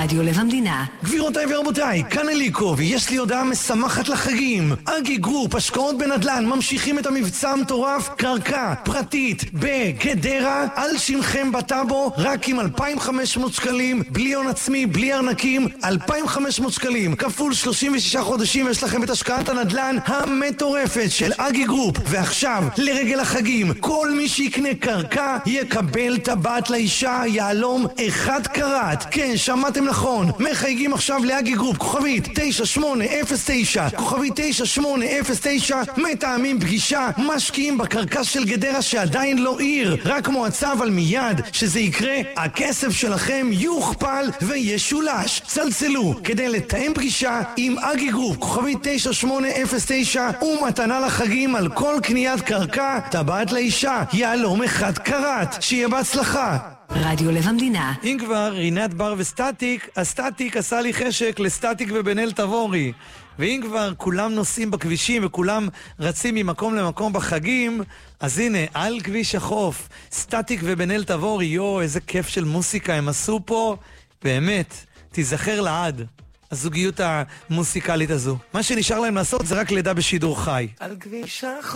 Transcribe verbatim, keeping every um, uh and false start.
רדיו לב המדינה. גבירותיי ורבותיי, כאן אליקו, ויש לי הודעה משמחת לחגים. אגי גרופ, השקעות בנדל"ן, ממשיכים את המבצע המטורף, קרקע פרטית בגדרה, על שמכם בטאבו, רק עם אלפיים וחמש מאות שקלים, בלי הון עצמי, בלי ארנקים, אלפיים וחמש מאות שקלים, כפול שלושים ושישה חודשים, יש לכם את השקעת הנדל"ן המטורפת של אגי גרופ. ועכשיו, לרגל החגים, כל מי שיקנה קרקע יקבל טבעת לאישה יעלום אחד קראט. כן, שמעתם נכון, מחייגים עכשיו לאגי גרופ, כוכבית תשע שמונה אפס תשע, כוכבית תשע שמונה אפס תשע, מתאמים פגישה, משקיעים בקרקע של גדרה שעדיין לא עיר, רק מועצה, אבל מיד שזה יקרה, הכסף שלכם יוכפל וישולש. צלצלו כדי לתאם פגישה עם אגי גרופ, כוכבית תשע שמונה אפס תשע, ומתנה לחגים על כל קניית קרקע, טבעת לאישה יעלום אחד קראט. שיהיה בהצלחה. רדיו לב המדינה. אם כבר רינת בר וסטטיק, הסטטיק עשה לי חשק לסטטיק ובן אל תבורי. ואם כבר כולם נוסעים בכבישים וכולם רצים ממקום למקום בחגים, אז הנה, על כביש החוף, סטטיק ובן אל תבורי, יו, איזה כיף של מוסיקה הם עשו פה. באמת, תיזכר לעד הזוגיות המוסיקלית הזו. מה שנשאר להם לעשות זה רק לידה בשידור חי. על כביש החוף